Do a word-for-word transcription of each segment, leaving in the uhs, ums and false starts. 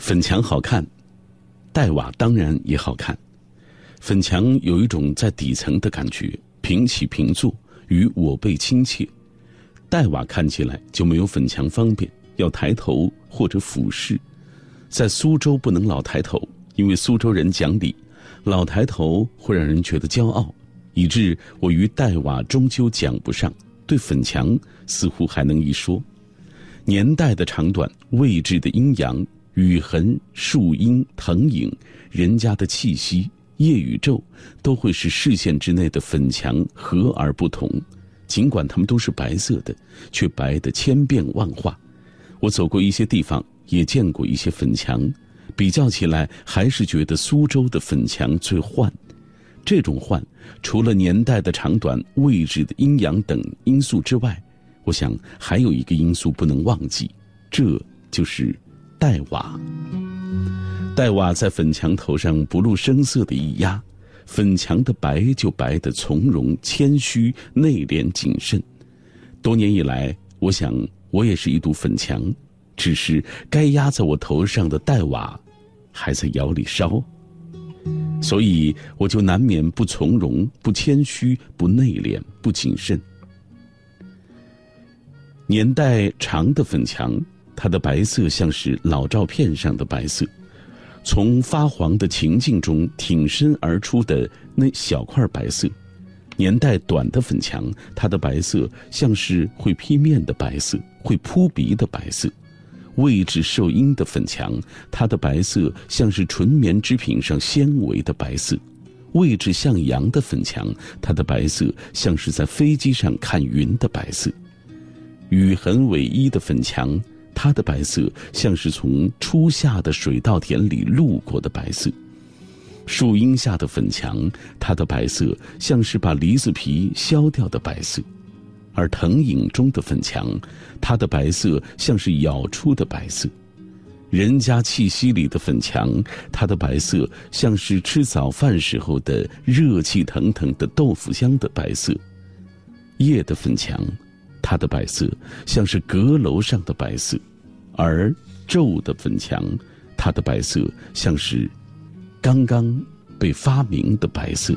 粉墙好看，黛瓦当然也好看。粉墙有一种在底层的感觉，平起平坐，与我辈亲切。黛瓦看起来就没有粉墙方便，要抬头或者俯视。在苏州不能老抬头，因为苏州人讲理，老抬头会让人觉得骄傲，以致我与黛瓦终究讲不上，对粉墙似乎还能一说。年代的长短，位置的阴阳，雨痕、树荫、藤影，人家的气息，夜与昼，都会使视线之内的粉墙和而不同。尽管它们都是白色的，却白得千变万化。我走过一些地方，也见过一些粉墙，比较起来，还是觉得苏州的粉墙最幻。这种幻，除了年代的长短、位置的阴阳等因素之外，我想还有一个因素不能忘记，这就是黛瓦。黛瓦在粉墙头上不露声色的一压，粉墙的白就白得从容、谦虚、内敛、谨慎。多年以来，我想我也是一堵粉墙，只是该压在我头上的黛瓦还在窑里烧，所以我就难免不从容、不谦虚、不内敛、不谨慎。年代长的粉墙，它的白色像是老照片上的白色，从发黄的情境中挺身而出的那小块白色。年代短的粉墙，它的白色像是会披面的白色，会扑鼻的白色。位置受阴的粉墙，它的白色像是纯棉织品上纤维的白色。位置向阳的粉墙，它的白色像是在飞机上看云的白色。雨痕尾衣的粉墙，它的白色像是从初夏的水稻田里路过的白色。树荫下的粉墙，它的白色像是把梨子皮削掉的白色。而藤影中的粉墙，它的白色像是咬出的白色。人家气息里的粉墙，它的白色像是吃早饭时候的热气腾腾的豆腐香的白色。夜的粉墙，它的白色像是阁楼上的白色。而昼的粉墙，它的白色像是刚刚被发明的白色。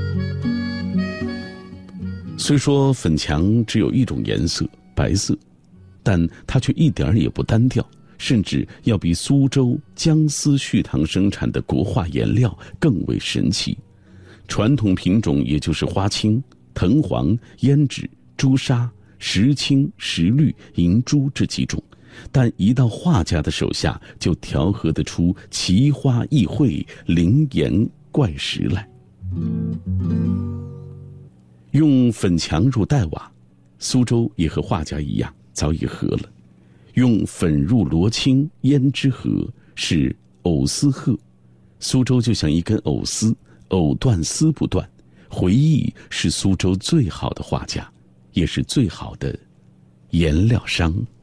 虽说粉墙只有一种颜色，白色，但它却一点也不单调，甚至要比苏州姜丝续堂生产的国画颜料更为神奇。传统品种也就是花青、藤黄、胭脂、朱砂、石青、石绿、银珠这几种，但一到画家的手下，就调和得出奇花异卉、灵岩怪石来。用粉墙入黛瓦，苏州也和画家一样早已合了。用粉入罗青、胭脂合，是藕丝鹤。苏州就像一根藕丝，藕断丝不断。回忆是苏州最好的画家，也是最好的颜料商。